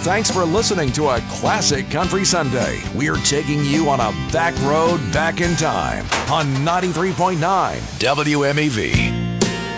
Thanks for listening to a Classic Country Sunday. We're taking you on a back road back in time on 93.9 WMEV.